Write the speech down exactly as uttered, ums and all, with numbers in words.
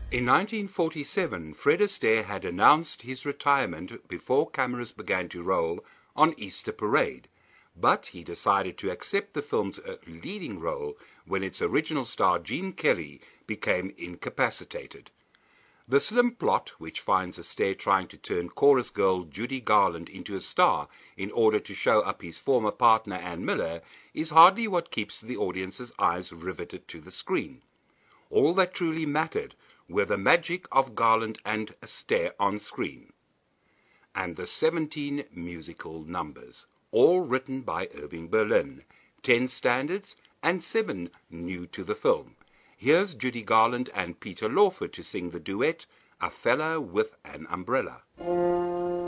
In nineteen forty-seven, Fred Astaire had announced his retirement before cameras began to roll on Easter Parade, but he decided to accept the film's leading role when its original star Gene Kelly became incapacitated. The slim plot, which finds Astaire trying to turn chorus girl Judy Garland into a star in order to show up his former partner Ann Miller, is hardly what keeps the audience's eyes riveted to the screen. All that truly mattered were the magic of Garland and Astaire on screen, and the seventeen musical numbers, all written by Irving Berlin, ten standards and seven new to the film. Here's Judy Garland and Peter Lawford to sing the duet, A Fella with an Umbrella.